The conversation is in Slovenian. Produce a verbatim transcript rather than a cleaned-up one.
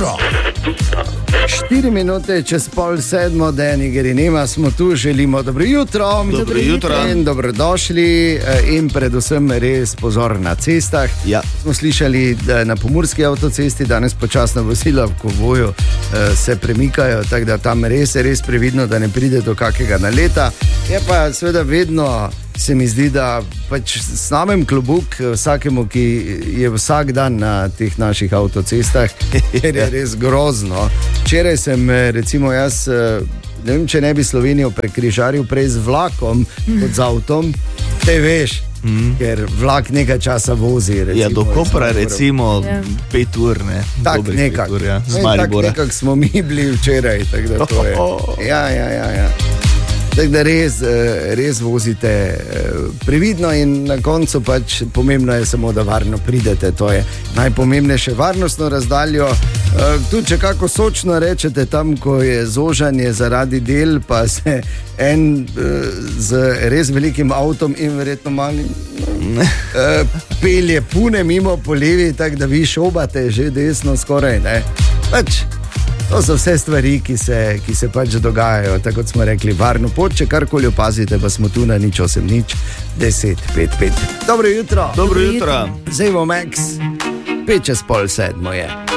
jutro. Štiri minute čez pol sedmo, Deni Gerinema smo tu, želimo dobro jutro. Dobro jutro. In dobrodošli in predvsem res pozor na cestah. Ja. Smo slišali, da na pomurski avtocesti danes počasna vozila v konvoju se premikajo, tako da tam res je res previdno, da ne pride do kakega naleta. Je pa seveda vedno, se mi zdi, da pač snamem klobuk vsakemu, ki je vsak dan na teh naših avtocestah, ker je res grozno. Včeraj sem, recimo jaz, ne vem, če ne bi Slovenijo prekrižaril prej z vlakom kot z avtom, te veš, mm. ker vlak nekaj časa vozi. Recimo, ja, do Kopra recimo yeah. pet ur, ne? Tak nekak, ur, ja. tak nekak smo mi bili včeraj, tako da to je. Ja, ja, ja, ja. Tako da res, res vozite previdno in na koncu pač pomembno je samo, da varno pridete. To je najpomembnejše, varnostno razdaljo. Tudi če kako sočno rečete tam, ko je zožanje zaradi del, pa se en z res velikim avtom in verjetno malim pelje pune mimo po levi, tako da vi šobate že desno skoraj, ne? Pač to so vse stvari, ki se, ki se pač dogajajo, tako kot smo rekli, varno pot, če karkoli opazite, pa smo tu na nič osem nič deset pet pet. Dobro jutro. Dobro jutro. Zdaj bo Max, pet čez pol sedmo je.